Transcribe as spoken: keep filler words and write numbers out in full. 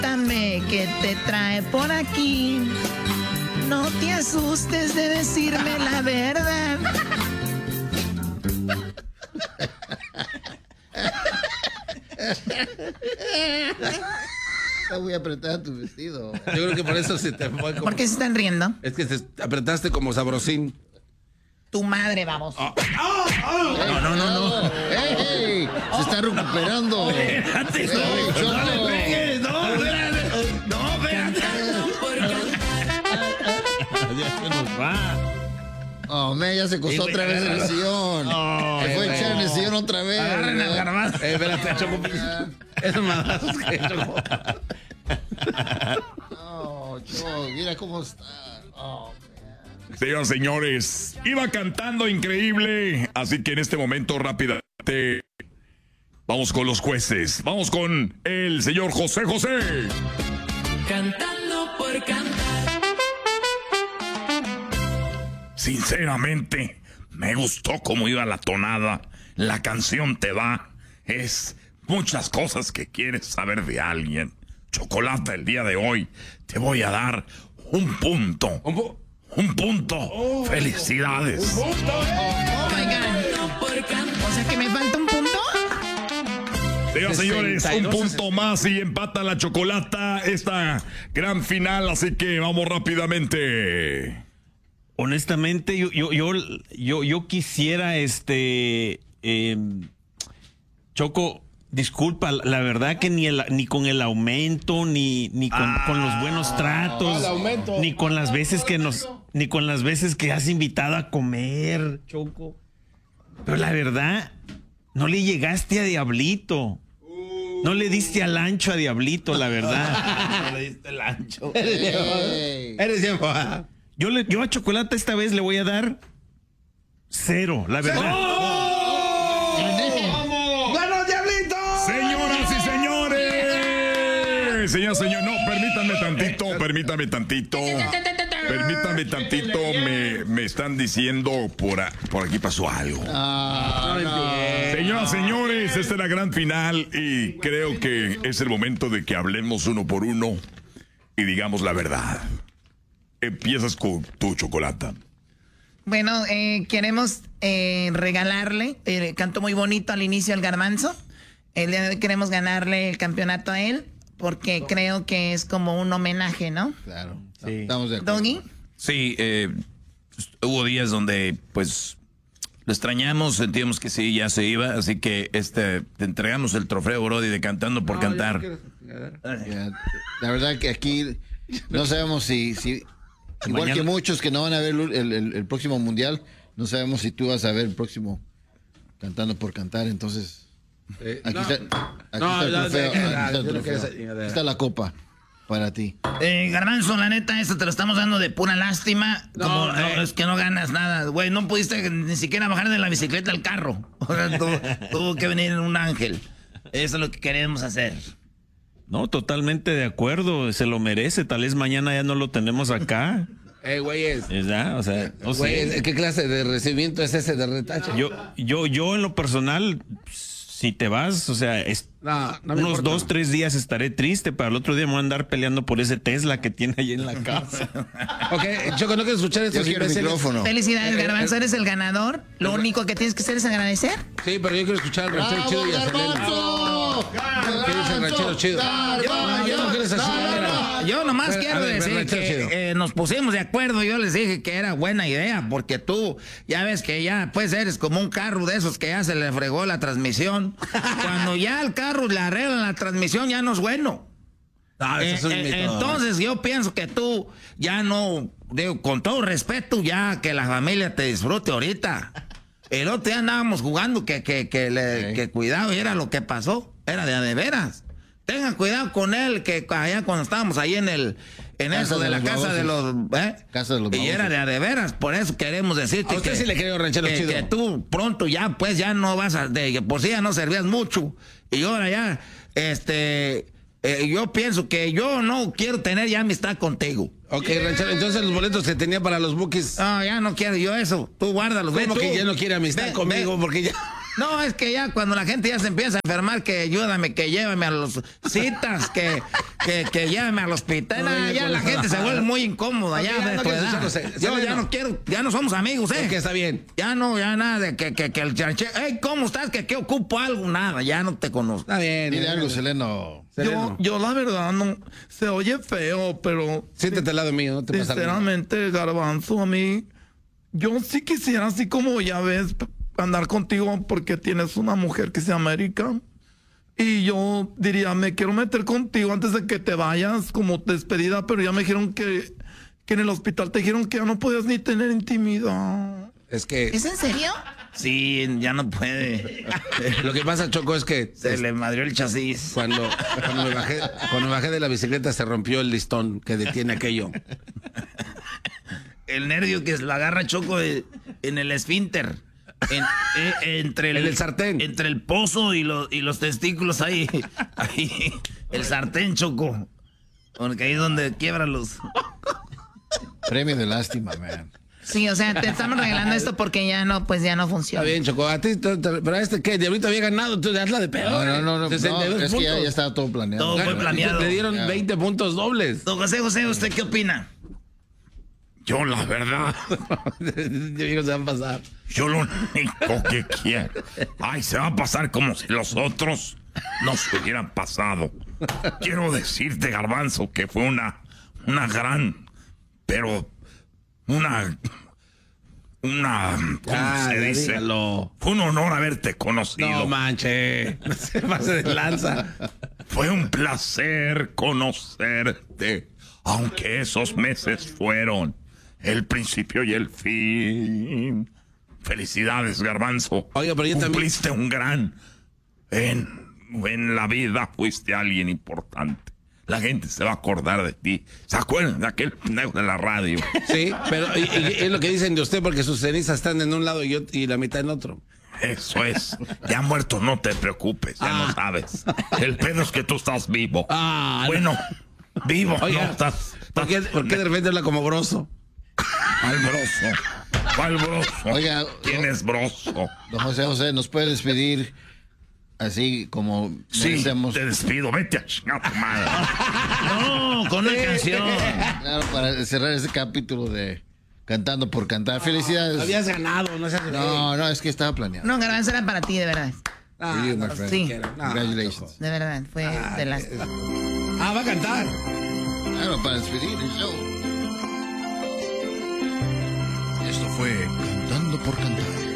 Cuéntame qué te trae por aquí. No te asustes de decirme la verdad. Está muy apretada tu vestido. Yo creo que por eso se te fue como... ¿Por qué se están riendo? Es que te apretaste como sabrosín. Tu madre, vamos. Oh. Oh, oh. No, no, no, no. ¡Ey, ey! Se está recuperando. Espérate, no, no le pegues, no, espérate. No, espérate. Ya se nos va. Oh, me, ya se costó otra vez en el sillón. Oh, se fue a echar en el sillón otra vez. Agarren el garbanzo. Eh, espérate, Choco. Esos madrazos que Choco. Oh, Choco, mira cómo está. Oh, Señoras y señores, iba cantando increíble, así que en este momento rápidamente vamos con los jueces. Vamos con el señor José José. Cantando por cantar. Sinceramente, me gustó cómo iba la tonada. La canción te va. Es muchas cosas que quieres saber de alguien. Chocolate, el día de hoy te voy a dar un punto. Un punto. Un punto. Oh, felicidades. Un punto. Oigan, o sea que me falta un punto. Señoras y señores, un punto más y empata la Chocolata esta gran final, así que vamos rápidamente. Honestamente, yo, yo, yo, yo, yo quisiera, este, eh, Choco, disculpa, la verdad que ni, el, ni con el aumento, ni, ni con, ah, con los buenos tratos, ni con las veces que nos, ni con las veces que has invitado a comer, Choco. Pero la verdad, no le llegaste a Diablito. No le diste al ancho a Diablito, la verdad. No le diste al ancho. hey. Eres bien. Yo, le, yo a Chocolate esta vez le voy a dar cero, la verdad. ¡Oh! ¡Vamos! ¡Ganó Diablito! Señoras y señores. Señor, señor, no, permítanme tantito, permítame tantito. Permítame tantito, me, me están diciendo por, a, por aquí pasó algo. Ah, no. Señoras, señores, esta es la gran final y creo que es el momento de que hablemos uno por uno y digamos la verdad. Empiezas con tu Chocolata. Bueno, eh, queremos eh, regalarle, eh, cantó muy bonito al inicio el Garbanzo. El día de hoy queremos ganarle el campeonato a él porque creo que es como un homenaje, ¿no? Claro, sí. Estamos de acuerdo. ¿Doggy? Sí, eh, hubo días donde pues lo extrañamos, sentíamos que sí, ya se iba, así que este te entregamos el trofeo, Brody, de Cantando por no, Cantar. Ya, la verdad que aquí no sabemos si... si igual Mañana. Que muchos que no van a ver el, el, el próximo mundial, no sabemos si tú vas a ver el próximo Cantando por Cantar, entonces eh, aquí, no, está, aquí no, está el no, trofeo, no, no, aquí, está el trofeo. Es, aquí está la copa para ti. Eh, Garbanzo, la neta, esto te lo estamos dando de pura lástima. No, como no, eh. es que no ganas nada, güey. No pudiste ni siquiera bajar de la bicicleta al carro. O sea, tuvo, tuvo que venir un ángel. Eso es lo que queremos hacer. No, totalmente de acuerdo. Se lo merece. Tal vez mañana ya no lo tenemos acá. Eh, güeyes. ¿Verdad? O sea, no güey, sé. ¿qué clase de recibimiento es ese de retache? Yo, yo, yo en lo personal, si te vas, o sea, es, no, no me unos importa. dos, tres días estaré triste, pero el otro día me voy a andar peleando por ese Tesla que tiene ahí en la casa. Ok, Choco, no quiero escuchar esto. Yo quiero el micrófono. Felicidades, Garbanzo, eres el ganador. Lo único que tienes que hacer es agradecer. Sí, pero yo quiero escuchar el ranchero chido y a Selena. ¿Qué dice el ranchero chido? Yo, yo, no quiero esa no, yo nomás Pero, quiero a ver, decir ranchero chido. que eh, nos pusimos de acuerdo. Yo les dije que era buena idea porque tú ya ves que ya pues eres como un carro de esos que ya se le fregó la transmisión. Cuando ya al carro le arreglan la transmisión ya no es bueno. No, eso Eh, es un eh, mito. entonces yo pienso que tú ya no, digo, con todo respeto, ya que la familia te disfrute ahorita. El otro día andábamos jugando que, que, que, le, Sí. que cuidado, y era lo que pasó, era de a de veras. Tengan cuidado con él, que allá cuando estábamos ahí en el en Casa eso de, de la los casa de los, ¿eh? Casa de los y babosos. era de a de veras, por eso queremos decirte A usted que, sí le creo, ranchero que, chido. que tú pronto ya pues ya no vas a, de que por sí ya no servías mucho y ahora ya este eh, yo pienso que yo no quiero tener ya amistad contigo. Ok, ranchero, entonces los boletos que tenía para los bookies. No, ya no quiero yo eso. Tú guárdalos. ¿Cómo ve que tú. ya no quiere amistad Ve, conmigo? ve. Porque ya... No, es que ya cuando la gente ya se empieza a enfermar, que ayúdame, que llévame a los citas, que, que, que llévame al hospital. No, ya la gente se vuelve muy incómoda. Okay, ya, ya, no edad. Se, Yo ya no quiero, ya no somos amigos, ¿eh? Que está bien. Ya no, ya nada de que, que, que el chanche. Hey, ¿cómo estás? Que, que ocupo algo, nada, ya no te conozco. Está bien. Dile algo, Seleno. Yo, yo la verdad no, se oye feo, pero... Siéntate al lado mío, no te pasa nada. Sinceramente, Garbanzo, a mí, yo sí quisiera, así como ya ves, andar contigo porque tienes una mujer que se llama Erika. Y yo diría, me quiero meter contigo antes de que te vayas como despedida, pero ya me dijeron que, que en el hospital te dijeron que ya no podías ni tener intimidad. Es que... ¿Es en serio? Sí, ya no puede. Lo que pasa, Choco, es que... Se le madrió el chasis. Cuando, cuando, me bajé, cuando me bajé de la bicicleta se rompió el listón que detiene aquello. El nervio que la agarra, Choco, en el esfínter. En, eh, entre el, en el sartén. Entre el pozo y, lo, y los testículos ahí. Ahí. El sartén, Choco. Porque ahí es donde quiebra los... Premio de lástima, man. Sí, o sea, te estamos regalando esto porque ya no, pues ya no funciona. Está bien, Choco. A ti, pero a este, ¿qué? Diablito había ganado, entonces hazla de pedo. No, no, no, no, no es que ya, ya estaba todo planeado. Todo fue planeado. Le dieron ya. veinte puntos dobles. Don José José, ¿usted qué opina? Yo, la verdad, se van a pasar. yo lo único que quiero. Ay, se va a pasar como si los otros no se hubieran pasado. Quiero decirte, Garbanzo, que fue una, una gran, pero una, una, ¿cómo Ah, se dice? dígalo. Fue un honor haberte conocido. No manche, no se pase de lanza. Fue un placer conocerte, aunque esos meses fueron el principio y el fin. Felicidades, Garbanzo. Oiga, pero yo también- Cumpliste un gran... En, en la vida fuiste alguien importante. La gente se va a acordar de ti. ¿Se acuerdan de aquel pendejo de la radio? Sí, pero y, y, es lo que dicen de usted porque sus cenizas están en un lado y, yo, y la mitad en otro. Eso es. Ya muerto, no te preocupes, ya Ah. no sabes. El pedo es que tú estás vivo. Ah, bueno, vivo, Oiga, no estás... ¿por qué, ¿por qué de repente habla como broso? ¿Cuál broso? ¿Cuál broso? Oiga, ¿Quién es broso? Don José José, ¿nos puede despedir así como Sí, merecemos? te despido. Vete a chingar a tu madre. No, con una canción. Claro, para cerrar este capítulo de Cantando por Cantar. Felicidades. Habías ganado, no seas... No, no, es que estaba planeado. No, Garbanzo era para ti, de verdad. Ah, For you, my no, friend. sí. no, Congratulations. De verdad, fue de las... Ah, va a cantar. Claro, para despedir el show. Esto fue Cantando por Cantar.